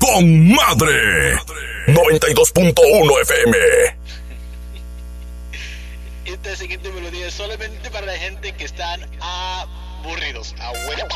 con madre. 92.1 FM. Esta siguiente melodía es solamente para la gente que están aburridos.